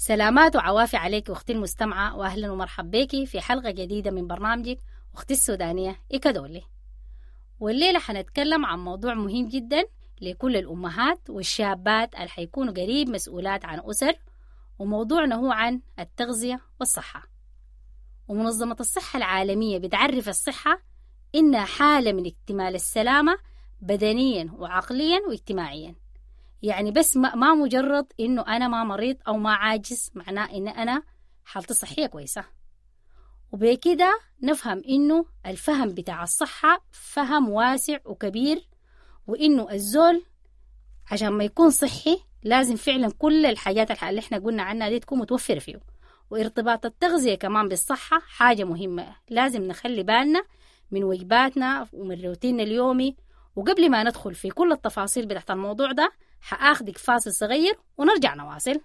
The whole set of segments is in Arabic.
سلامات وعوافي عليك أختي المستمعة، وأهلا ومرحبا بك في حلقة جديدة من برنامجك أختي السودانية إكادولي. والليلة حنتكلم عن موضوع مهم جدا لكل الأمهات والشابات اللي حيكونوا قريب مسؤولات عن أسر، وموضوعنا هو عن التغذية والصحة. ومنظمة الصحة العالمية بتعرف الصحة إنها حالة من اكتمال السلامة بدنيا وعقليا واجتماعيا. يعني بس ما مجرد إنه أنا ما مريض أو ما عاجز معناه إن أنا حالتي الصحية كويسة. وبكده نفهم إنه الفهم بتاع الصحة فهم واسع وكبير، وإنه الزول عشان ما يكون صحي لازم فعلا كل الحاجات اللي احنا قلنا عنها دي تكون متوفرة فيه. وارتباط التغذية كمان بالصحة حاجة مهمة، لازم نخلي بالنا من وجباتنا ومن روتيننا اليومي. وقبل ما ندخل في كل التفاصيل بتاعت الموضوع ده حآخدك فاصل صغير ونرجع نواصل.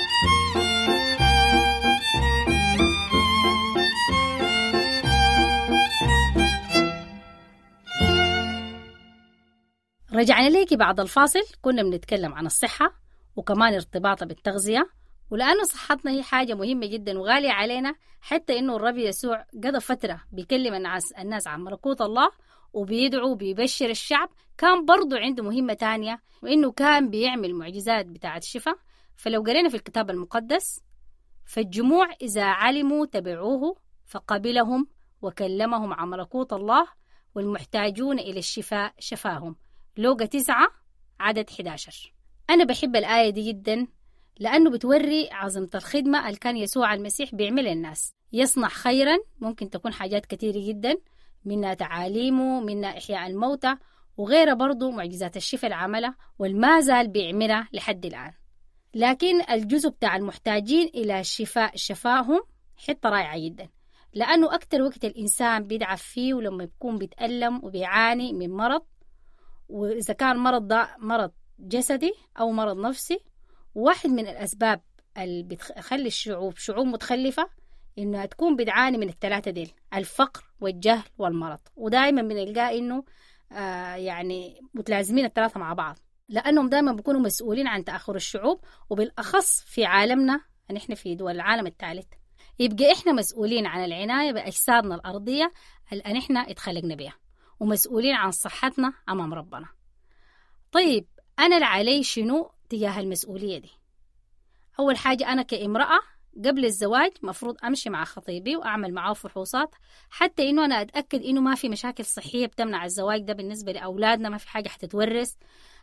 رجعنا ليكي بعد الفاصل. كنا بنتكلم عن الصحة وكمان ارتباطها بالتغذية، ولأنه صحتنا هي حاجة مهمة جدا وغالية علينا، حتى إنه الرب يسوع قضى فترة بيكلم الناس عن ملكوت الله وبيدعو وبيبشر الشعب. كان برضو عنده مهمة تانية، وإنه كان بيعمل معجزات بتاعة الشفاء. فلو قرينا في الكتاب المقدس، فالجموع إذا علموا تبعوه فقبلهم وكلمهم عن ملكوت الله، والمحتاجون إلى الشفاء شفاهم. لوقا 9 عدد 11. أنا بحب الآية دي جدا لأنه بتوري عظمة الخدمة اللي كان يسوع المسيح بيعمل الناس. يصنع خيرا، ممكن تكون حاجات كتيرة جدا، منها تعاليمه، منها إحياء الموتى، وغيرها برضو معجزات الشفاء العملة والما زال بيعملها لحد الآن. لكن الجزء بتاع المحتاجين إلى الشفاء شفاهم حتة رائعة جدا، لأنه أكتر وقت الإنسان بيدعف فيه ولما يكون بيتألم وبيعاني من مرض، وإذا كان مرض ده مرض جسدي أو مرض نفسي. واحد من الأسباب اللي بتخلي شعوب متخلفة إنها تكون بتعاني من الثلاثة ديل: الفقر والجهل والمرض. ودائما بنلقى إنه يعني متلازمين الثلاثة مع بعض، لأنهم دائما بيكونوا مسؤولين عن تأخر الشعوب، وبالأخص في عالمنا نحن في دول العالم الثالث. يبقى إحنا مسؤولين عن العناية بأجسادنا الأرضية اللي نحن اتخلقنا بها، ومسؤولين عن صحتنا أمام ربنا. طيب أنا لعلي شنو تجاه المسؤولية دي؟ أول حاجة، أنا كامرأة قبل الزواج مفروض أمشي مع خطيبي وأعمل معاه فحوصات، حتى إنه أنا أتأكد إنه ما في مشاكل صحية بتمنع الزواج ده بالنسبة لأولادنا، ما في حاجة حتتورث،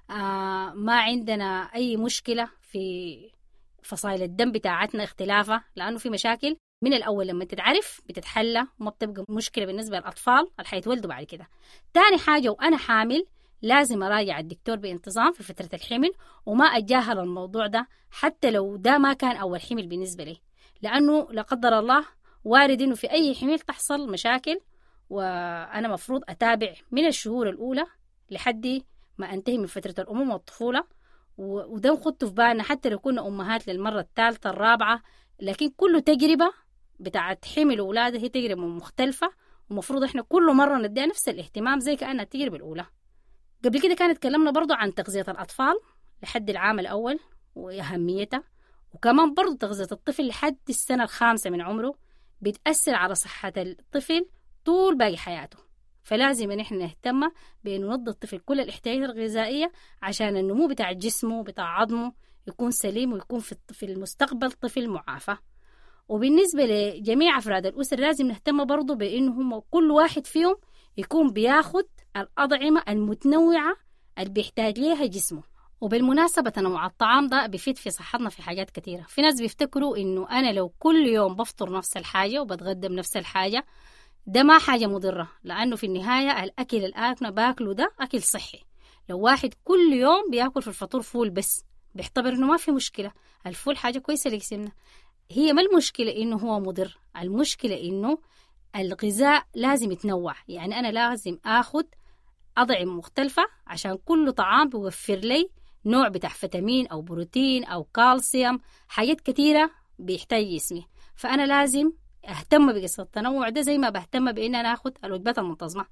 ما عندنا أي مشكلة في فصائل الدم بتاعتنا اختلافة، لأنه في مشاكل من الأول لما تتعرف بتتحلى وما بتبقى مشكلة بالنسبة للأطفال اللي حيتولدوا بعد كده. تاني حاجة، وأنا حامل لازم أراجع الدكتور بانتظام في فترة الحمل، وما أتجاهل الموضوع ده حتى لو ده ما كان أول حمل بالنسبة لي، لأنه لا قدر الله وارد إنه في أي حمل تحصل مشاكل، وأنا مفروض أتابع من الشهور الأولى لحد ما أنتهي من فترة الأمومة والطفولة. وده نخطه في بالنا حتى لو كنا أمهات للمرة الثالثة الرابعة، لكن كله تجربة بتاعت حمل أولادها هي تجربة مختلفة، ومفروض إحنا كل مرة نديها نفس الاهتمام زي كأنها التجربة الأولى. قبل كده كانت تكلمنا برضو عن تغذية الأطفال لحد العام الأول وأهميتها، وكمان برضو تغذية الطفل لحد السنة 5 من عمره بتأثر على صحة الطفل طول باقي حياته. فلازم نحن نهتم بأنه ندي الطفل كل الاحتياجات الغذائية عشان النمو بتاع جسمه بتاع عظمه يكون سليم، ويكون في المستقبل طفل معافى. وبالنسبة لجميع أفراد الأسر لازم نهتم برضو بأنه هم كل واحد فيهم يكون بياخد الأطعمة المتنوعة اللي بيحتاج ليها جسمه. وبالمناسبة تنوع الطعام ده بيفيد في صحتنا في حاجات كتيرة. في ناس بيفتكروا إنه أنا لو كل يوم بفطر نفس الحاجة وبتغدى بنفس الحاجة ده ما حاجة مضرة، لأنه في النهاية الأكل اللي باكله ده أكل صحي. لو واحد كل يوم بياكل في الفطور فول بس بيعتبر إنه ما في مشكلة، الفول حاجة كويسة لجسمنا. هي ما المشكلة إنه هو مضر، المشكلة إنه الغذاء لازم يتنوع. يعني أنا لازم أخد أطعمة مختلفة عشان كل طعام بيوفر لي نوع بتاع فيتامين أو بروتين أو كالسيوم، حاجات كتيرة بيحتاج جسمي. فأنا لازم أهتم بقصة التنوع ده زي ما بهتم بإن أنا أخد الوجبات المنتظمة.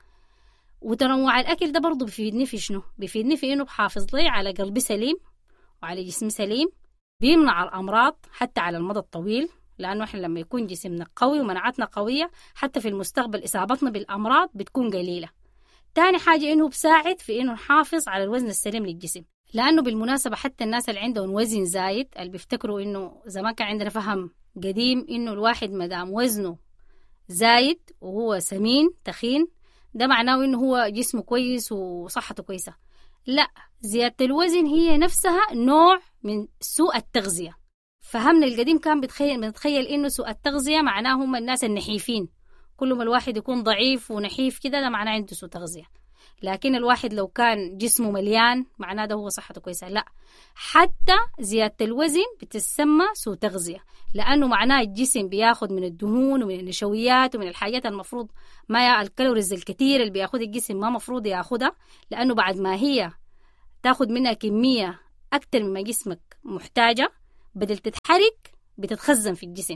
وتنوع الأكل ده برضو بيفيدني في شنو؟ بيفيدني في إنه بحافظ لي على قلبي سليم وعلى جسمي سليم، بيمنع الأمراض حتى على المدى الطويل، لأنه إحنا لما يكون جسمنا قوي ومناعتنا قوية حتى في المستقبل إصابتنا بالأمراض بتكون قليلة. تاني حاجة إنه بساعد في إنه نحافظ على الوزن السليم للجسم، لأنه بالمناسبة حتى الناس اللي عندهم وزن زايد اللي بيفتكروا إنه زمان كان عندنا فهم قديم إنه الواحد مدام وزنه زايد وهو سمين تخين ده معناه إنه هو جسمه كويس وصحته كويسة. لا، زيادة الوزن هي نفسها نوع من سوء التغذية. فهمنا القديم كان بنتخيل إنه سوء التغذية معناه هم الناس النحيفين، كل ما الواحد يكون ضعيف ونحيف كده ده معناه عنده سوء تغذية. لكن الواحد لو كان جسمه مليان معناه ده هو صحته كويسة. لا، حتى زيادة الوزن بتسمى سوء تغذية، لأنه معناه الجسم بياخد من الدهون ومن النشويات ومن الحاجات المفروض ما الكالوريز الكتير اللي بياخد الجسم ما مفروض ياخدها، لأنه بعد ما هي تاخد منها كمية أكتر مما جسمك محتاجة بدل تتحرك بتتخزن في الجسم،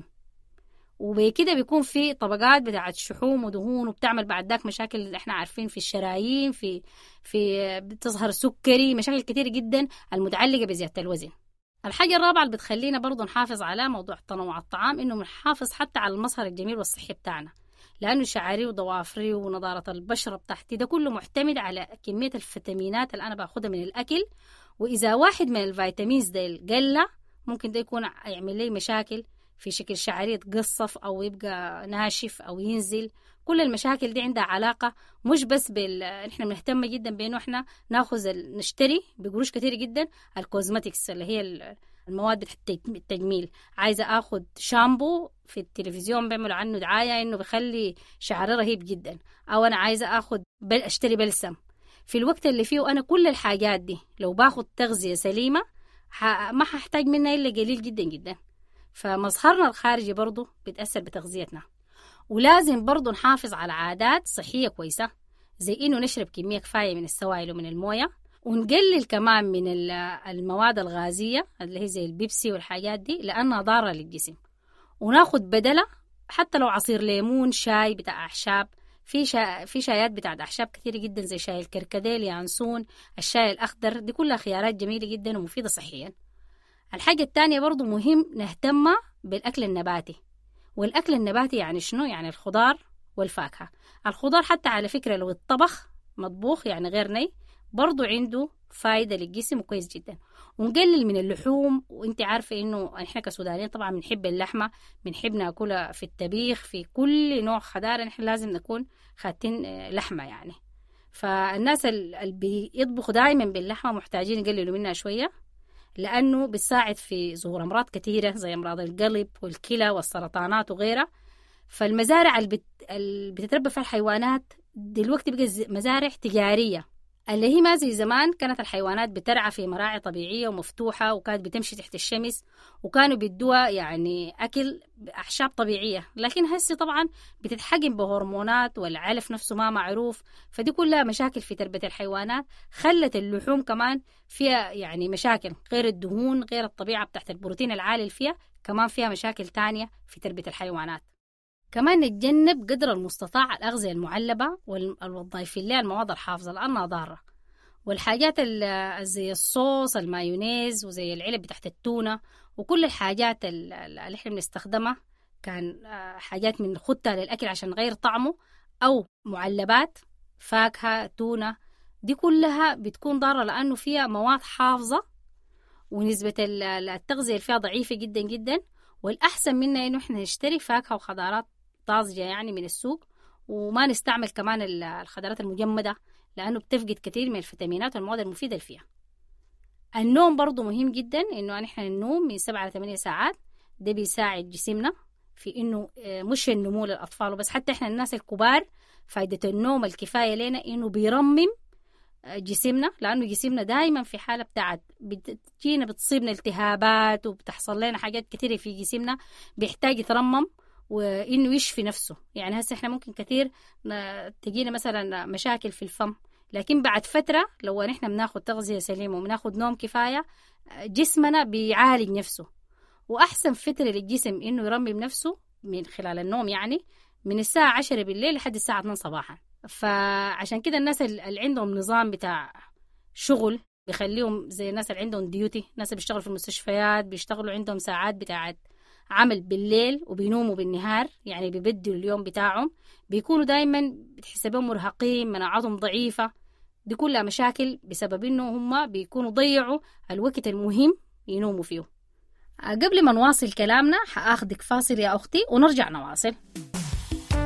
وبكده بيكون في طبقات بتاعت شحوم ودهون وبتعمل بعد ذاك مشاكل اللي احنا عارفين في الشرايين، في بتظهر سكري، مشاكل كتير جدا المتعلقة بزيادة الوزن. الحاجة الرابعة اللي بتخلينا برضو نحافظ على موضوع تنوع الطعام إنه نحافظ حتى على المظهر الجميل والصحي بتاعنا، لأنه شعري وضوافري ونضارة البشرة بتاعتي ده كله معتمد على كمية الفيتامينات اللي أنا باخدها من الأكل، وإذا واحد من الفيتامينز ده قل ممكن ده يكون يعمل لي مشاكل في شكل شعري يتقصف أو يبقى ناشف أو ينزل. كل المشاكل دي عندها علاقة مش بس إحنا بنهتم جدا بأنه إحنا نشتري بقروش كتير جدا الكوزماتيكس اللي هي المواد بتاعت التجميل. عايزة أخد شامبو في التلفزيون بيعملوا عنه دعاية إنه بيخلي شعري رهيب جدا، أو أنا عايزة أشتري بلسم. في الوقت اللي فيه أنا كل الحاجات دي لو باخد تغذية سليمة ما هحتاج منها إلا قليل جدا جدا. فمظهرنا الخارجي برضو بتأثر بتغذيتنا. ولازم برضو نحافظ على عادات صحية كويسة، زي إنه نشرب كمية كفاية من السوائل ومن الموية، ونقلل كمان من المواد الغازية اللي هي زي البيبسي والحاجات دي لأنها ضارة للجسم، وناخد بدلة حتى لو عصير ليمون، شاي بتاع أعشاب. في شايات بتاعت أعشاب كتير جدا زي شاي الكركديه، يانسون، الشاي الأخضر، دي كلها خيارات جميلة جدا ومفيدة صحيا. الحاجة التانية برضو مهم نهتم بالأكل النباتي. والأكل النباتي يعني شنو؟ يعني الخضار والفاكهة. الخضار حتى على فكرة لو الطبخ مطبوخ يعني غير ني برضو عنده فايدة للجسم وكويس جدا. ونقلل من اللحوم، وانت عارفة انه احنا كسودانيين طبعا بنحب اللحمة، بنحب ناكلها في الطبيخ، في كل نوع خضار احنا لازم نكون خاتين لحمة يعني. فالناس اللي بيطبخوا دائما باللحمة محتاجين يقللوا منها شوية، لأنه بتساعد في ظهور أمراض كثيرة زي أمراض القلب والكلى والسرطانات وغيرها. فالمزارع اللي بتتربى فيها الحيوانات دلوقتي بقى مزارع تجارية، اللي هي ما زي زمان كانت الحيوانات بترعى في مراعي طبيعية ومفتوحة وكانت بتمشي تحت الشمس وكانوا بيدوها يعني أكل أعشاب طبيعية. لكن هسه طبعا بتتحجم بهرمونات والعلف نفسه ما معروف، فدي كلها مشاكل في تربية الحيوانات خلت اللحوم كمان فيها يعني مشاكل، غير الدهون غير الطبيعة بتاعت البروتين العالي اللي فيها، كمان فيها مشاكل تانية في تربية الحيوانات. كمان نتجنب قدر المستطاع الأغذية المعلبة والضايفين لها المواد الحافظة لأنها ضارة، والحاجات زي الصوص المايونيز وزي العلب بتاعت التونة وكل الحاجات اللي احنا بنستخدمها كان حاجات من خدتها للأكل عشان نغير طعمه أو معلبات فاكهة تونة، دي كلها بتكون ضارة لأنه فيها مواد حافظة ونسبة التغذية اللي فيها ضعيفة جدا جدا. والأحسن منا إنه إحنا نشتري فاكهة وخضارات طازجة يعني من السوق، وما نستعمل كمان الخضارات المجمدة لأنه بتفقد كثير من الفيتامينات والمواد المفيدة اللي فيها. النوم برضو مهم جدا، إنه نحن النوم من 7 ل 8 ساعات ده بيساعد جسمنا في إنه مش النمو للأطفال وبس، حتى إحنا الناس الكبار فايدة النوم الكفاية لنا إنه بيرمم جسمنا، لأنه جسمنا دائما في حالة بتاعت بتجينا بتصيبنا التهابات وبتحصل لنا حاجات كتيرة في جسمنا بيحتاج يترمم وإنه يشفي نفسه. يعني هسه إحنا ممكن كتير تجينا مثلا مشاكل في الفم، لكن بعد فترة لو نحن بناخد تغذية سليمة وبناخد نوم كفاية جسمنا بيعالج نفسه. وأحسن فترة للجسم إنه يرمم نفسه من خلال النوم، يعني من الساعة 10 بالليل لحد الساعة 2 صباحا. فعشان كده الناس اللي عندهم نظام بتاع شغل بيخليهم زي الناس اللي عندهم ديوتي، ناس اللي بيشتغلوا في المستشفيات بيشتغلوا عندهم ساعات بتاعت عمل بالليل وبينوموا بالنهار، يعني بيبدلوا اليوم بتاعهم، بيكونوا دايما بتحسبهم مرهقين، مناعتهم ضعيفة. دي كلها مشاكل بسبب إنه هم بيكونوا ضيعوا الوقت المهم ينوموا فيه. قبل ما نواصل كلامنا حأخدك فاصل يا أختي ونرجع نواصل.